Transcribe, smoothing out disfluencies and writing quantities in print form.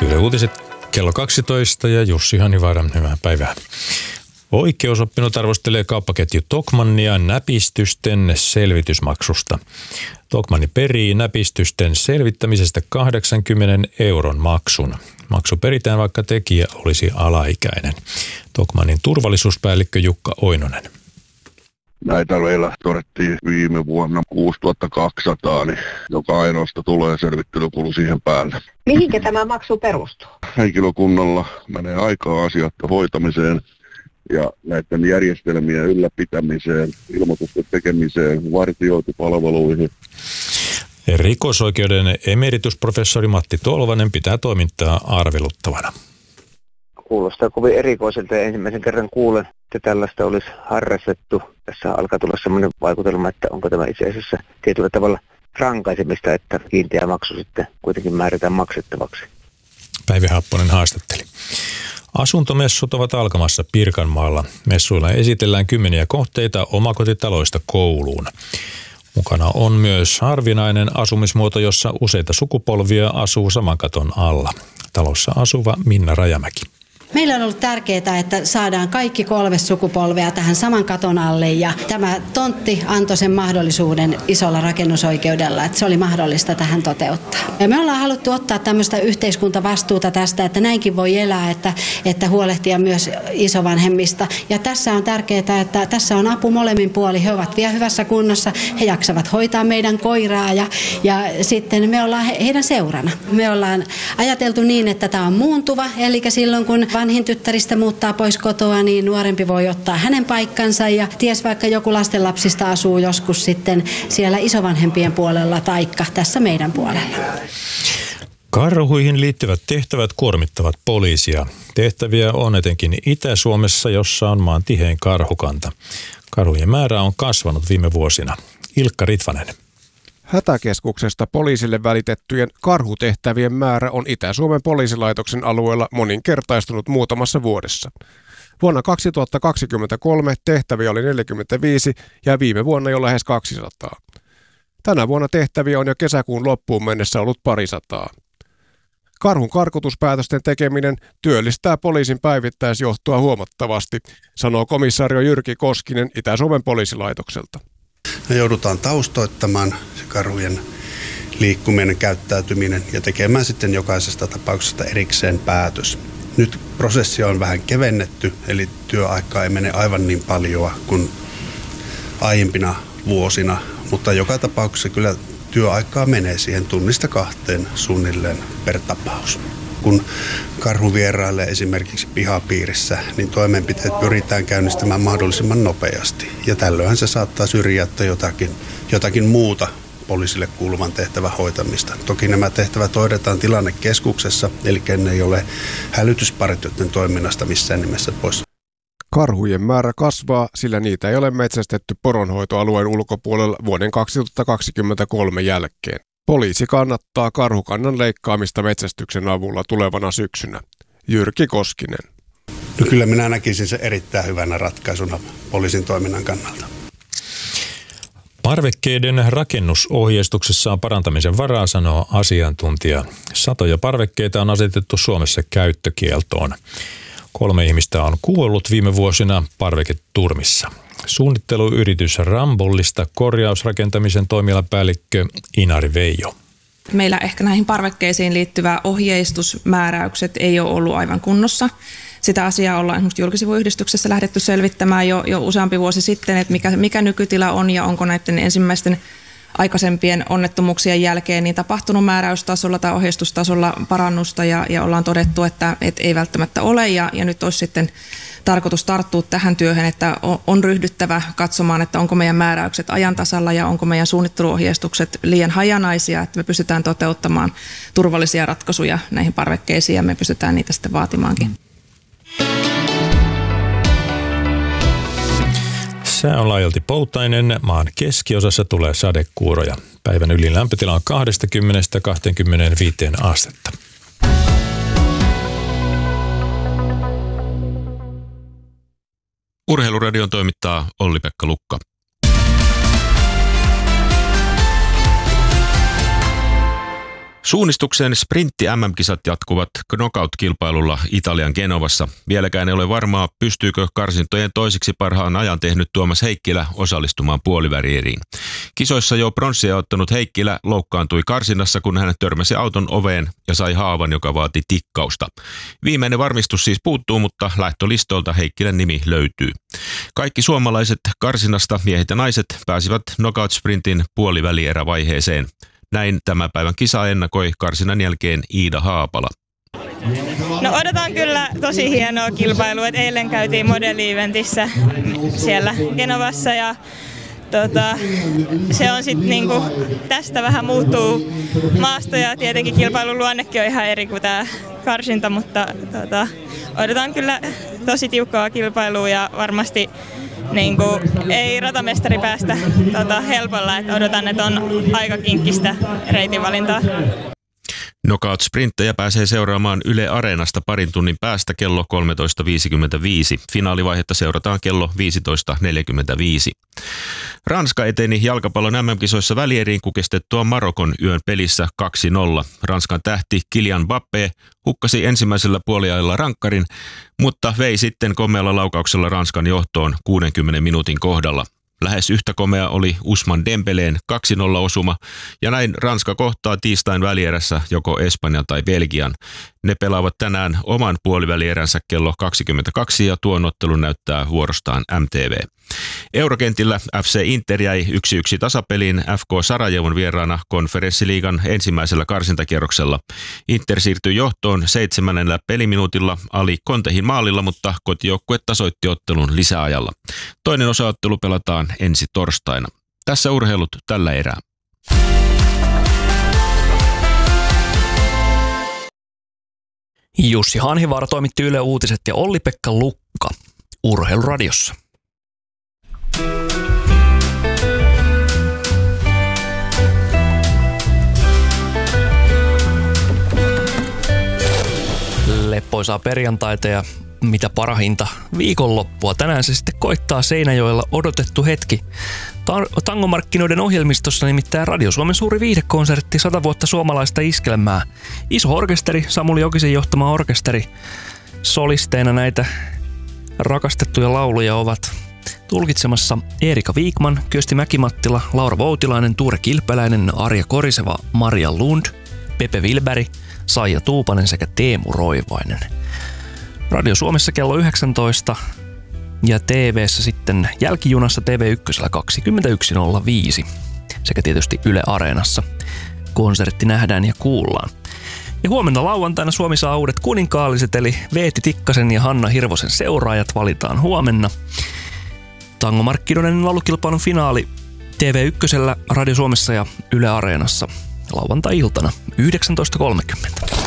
Yle Uutiset kello 12 ja Jussi Hanivaara, hyvää päivää. Oikeusoppinut arvostelee kauppaketju Tokmannia näpistysten selvitysmaksusta. Tokmanni perii näpistysten selvittämisestä 80 € maksun. Maksu peritään, vaikka tekijä olisi alaikäinen. Tokmannin turvallisuuspäällikkö Jukka Oinonen. Näitä meillä todettiin viime vuonna 6200, niin joka ainoasta tulee selvittelykulu siihen päälle. Mihinkä tämä maksu perustuu? Henkilökunnalla menee aikaa asioiden hoitamiseen ja näiden järjestelmien ylläpitämiseen, ilmoitusten tekemiseen, vartiointipalveluihin. Rikosoikeuden emeritusprofessori Matti Tolvanen pitää toimintaa arveluttavana. Kuulostaa kovin erikoiselta ja ensimmäisen kerran kuulen, että tällaista olisi harrastettu. Tässä alkaa tulla sellainen vaikutelma, että onko tämä itse asiassa tietyllä tavalla rankaisemista, että kiinteä maksu sitten kuitenkin määrätään maksettavaksi. Päivi Happonen haastatteli. Asuntomessut ovat alkamassa Pirkanmaalla. Messuilla esitellään kymmeniä kohteita omakotitaloista kouluun. Mukana on myös harvinainen asumismuoto, jossa useita sukupolvia asuu saman katon alla. Talossa asuva Minna Rajamäki. Meillä on ollut tärkeää, että saadaan kaikki 3 sukupolvea tähän saman katon alle ja tämä tontti antoi sen mahdollisuuden isolla rakennusoikeudella, että se oli mahdollista tähän toteuttaa. Ja me ollaan haluttu ottaa tämmöistä yhteiskuntavastuuta tästä, että näinkin voi elää, että huolehtia myös isovanhemmista. Ja tässä on tärkeää, että tässä on apu molemmin puolin. He ovat vielä hyvässä kunnossa, he jaksavat hoitaa meidän koiraa ja sitten me ollaan heidän seurana. Me ollaan ajateltu niin, että tämä on muuntuva, eli silloin kun vanhin tyttäristä muuttaa pois kotoa, niin nuorempi voi ottaa hänen paikkansa ja ties vaikka joku lastenlapsista asuu joskus sitten siellä isovanhempien puolella taikka tässä meidän puolella. Karhuihin liittyvät tehtävät kuormittavat poliisia. Tehtäviä on etenkin Itä-Suomessa, jossa on maan tihein karhukanta. Karhujen määrä on kasvanut viime vuosina. Ilkka Ritvanen. Hätäkeskuksesta poliisille välitettyjen karhutehtävien määrä on Itä-Suomen poliisilaitoksen alueella moninkertaistunut muutamassa vuodessa. Vuonna 2023 tehtäviä oli 45 ja viime vuonna jo lähes 200. Tänä vuonna tehtäviä on jo kesäkuun loppuun mennessä ollut parisataa. Karhun karkotuspäätösten tekeminen työllistää poliisin päivittäisjohtoa huomattavasti, sanoo komisario Jyrki Koskinen Itä-Suomen poliisilaitokselta. Me joudutaan taustoittamaan se karhujen liikkuminen, käyttäytyminen ja tekemään sitten jokaisesta tapauksesta erikseen päätös. Nyt prosessia on vähän kevennetty, eli työaikaa ei mene aivan niin paljon kuin aiempina vuosina, mutta joka tapauksessa kyllä työaikaa menee siihen 1-2 suunnilleen per tapaus. Kun karhu vierailee esimerkiksi pihapiirissä, niin toimenpiteet pyritään käynnistämään mahdollisimman nopeasti. Ja tällöinhän se saattaa syrjäyttää jotakin muuta poliisille kuuluvan tehtävän hoitamista. Toki nämä tehtävät hoidetaan tilannekeskuksessa, eli ne ei ole hälytyspartioiden toiminnasta missään nimessä pois. Karhujen määrä kasvaa, sillä niitä ei ole metsästetty poronhoitoalueen ulkopuolella vuoden 2023 jälkeen. Poliisi kannattaa karhukannan leikkaamista metsästyksen avulla tulevana syksynä. Jyrki Koskinen. No kyllä minä näkisin se erittäin hyvänä ratkaisuna poliisin toiminnan kannalta. Parvekkeiden rakennusohjeistuksessa on parantamisen varaa, sanoo asiantuntija. Satoja parvekkeita on asetettu Suomessa käyttökieltoon. 3 ihmistä on kuollut viime vuosina parveketurmissa. Suunnitteluyritys Rambollista korjausrakentamisen toimialapäällikkö Inari Veijo. Meillä ehkä näihin parvekkeisiin liittyvä ohjeistusmääräykset ei ole ollut aivan kunnossa. Sitä asiaa ollaan esimerkiksi Julkisivuyhdistyksessä lähdetty selvittämään jo useampi vuosi sitten, että mikä nykytila on ja onko näiden ensimmäisten aikaisempien onnettomuuksien jälkeen niin tapahtunut määräystasolla tai ohjeistustasolla parannusta ja ollaan todettu, että ei välttämättä ole ja nyt olisi sitten tarkoitus tarttua tähän työhön, että on ryhdyttävä katsomaan, että onko meidän määräykset ajan tasalla ja onko meidän suunnitteluohjeistukset liian hajanaisia, että me pystytään toteuttamaan turvallisia ratkaisuja näihin parvekkeisiin ja me pystytään niitä sitten vaatimaankin. Sää on laajalti poutainen, maan keskiosassa tulee sadekuuroja. Päivän ylin lämpötila on 20–25 astetta. Urheiluradion toimittaa Olli-Pekka Lukka. Suunnistuksen sprintti MM-kisat jatkuvat knockout-kilpailulla Italian Genovassa. Vieläkään ei ole varmaa, pystyykö karsintojen toiseksi parhaan ajan tehnyt Tuomas Heikkilä osallistumaan puolivälieriin. Kisoissa jo pronssia ottanut Heikkilä loukkaantui karsinnassa, kun hän törmäsi auton oveen ja sai haavan, joka vaati tikkausta. Viimeinen varmistus siis puuttuu, mutta lähtölistolta Heikkilän nimi löytyy. Kaikki suomalaiset karsinnasta, miehet ja naiset, pääsivät knockout-sprintin puolivälierävaiheeseen. Näin tämän päivän kisa ennakoi karsinnan jälkeen Iida Haapala. No odotan kyllä tosi hienoa kilpailua. Eilen käytiin modelli-eventissä siellä Genovassa ja se on sitten niinku, tästä vähän muuttuu maasto ja tietenkin kilpailun luonnekin on ihan eri kuin tämä karsinta, mutta odotan kyllä tosi tiukkaa kilpailua ja varmasti niinku, ei ratamestari päästä helpolla, että odotan, että on aika kinkkistä reitinvalintaa. Knockout-sprinttejä pääsee seuraamaan Yle Areenasta parin tunnin päästä kello 13.55. Finaalivaihetta seurataan kello 15.45. Ranska eteni jalkapallon MM-kisoissa välieriin kukistettua Marokon yön pelissä 2-0. Ranskan tähti Kylian Mbappé hukkasi ensimmäisellä puoliajalla rankkarin, mutta vei sitten komealla laukauksella Ranskan johtoon 60 minuutin kohdalla. Lähes yhtä komea oli Ousmane Dembeleen 2-0 osuma, ja näin Ranska kohtaa tiistain välierässä joko Espanjan tai Belgian. Ne pelaavat tänään oman puolivälieränsä kello 22, ja tuon ottelun näyttää vuorostaan MTV. Eurokentillä FC Inter jäi 1-1 tasapeliin FK Sarajevon vieraana konferenssiliigan ensimmäisellä karsintakierroksella. Inter siirtyi johtoon 7. peliminuutilla Ali Contehin maalilla, mutta kotijoukkue tasoitti ottelun lisäajalla. Toinen osaottelu pelataan ensi torstaina. Tässä urheilut tällä erää. Jussi Hanhivaara toimitti Yle Uutiset ja Olli-Pekka Lukka Urheiluradiossa. Leppoisaa perjantaita ja mitä parahinta viikonloppua. Tänään se sitten koittaa Seinäjoella odotettu hetki. Tangomarkkinoiden ohjelmistossa nimittäin Radio Suomen suuri viihdekonsertti 100 vuotta suomalaista iskelmää. Iso orkesteri, Samuli Jokisen johtama orkesteri. Solisteina näitä rakastettuja lauluja ovat tulkitsemassa Erika Viikman, Kyösti Mäkimattila, Laura Voutilainen, Tuure Kilpeläinen, Arja Koriseva, Maria Lund, Pepe Wilberg, Saija Tuupanen sekä Teemu Roivainen. Radio Suomessa kello 19 ja TV:ssä sitten jälkijunassa TV1 21.05 sekä tietysti Yle Areenassa. Konsertti nähdään ja kuullaan. Ja huomenna lauantaina Suomi saa uudet kuninkaalliset, eli Veeti Tikkasen ja Hanna Hirvosen seuraajat valitaan huomenna. Tangomarkkinoiden laulukilpailun finaali TV1, Radio Suomessa ja Yle Areenassa lauantai-iltana 19.30.